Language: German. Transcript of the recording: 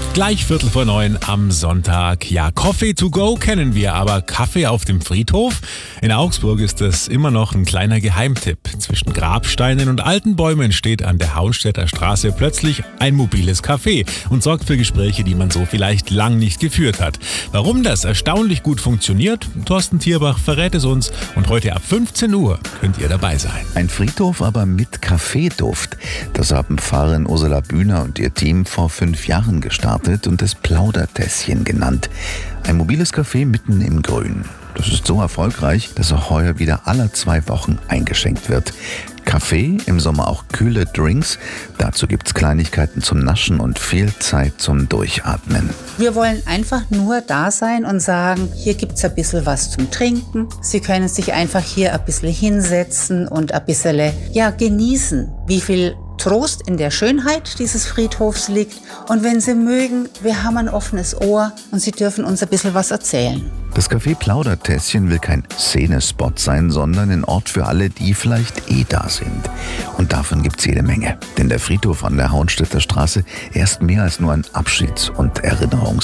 Gleich 8:45 am Sonntag. Ja, Coffee to go kennen wir, aber Kaffee auf dem Friedhof? In Augsburg ist das immer noch ein kleiner Geheimtipp. Zwischen Grabsteinen und alten Bäumen steht an der Hauenstädter Straße plötzlich ein mobiles Café und sorgt für Gespräche, die man so vielleicht lang nicht geführt hat. Warum das erstaunlich gut funktioniert? Thorsten Thierbach verrät es uns und heute ab 15 Uhr könnt ihr dabei sein. Ein Friedhof, aber mit Kaffeeduft. Das haben Pfarrerin Ursula Bühner und ihr Team vor 5 Jahren gestartet und das Plaudertässchen genannt. Ein mobiles Café mitten im Grün. Das ist so erfolgreich, dass auch heuer wieder alle 2 Wochen eingeschenkt wird. Kaffee, im Sommer auch kühle Drinks. Dazu gibt's Kleinigkeiten zum Naschen und viel Zeit zum Durchatmen. Wir wollen einfach nur da sein und sagen, hier gibt's ein bisschen was zum Trinken. Sie können sich einfach hier ein bisschen hinsetzen und ein bisschen genießen, wie viel Trost in der Schönheit dieses Friedhofs liegt. Und wenn Sie mögen, wir haben ein offenes Ohr und Sie dürfen uns ein bisschen was erzählen. Das Café Plaudertässchen will kein Szenespot sein, sondern ein Ort für alle, die vielleicht da sind. Und davon gibt's jede Menge. Denn der Friedhof an der Hauenstädter Straße ist mehr als nur ein Abschieds- und Erinnerungsort.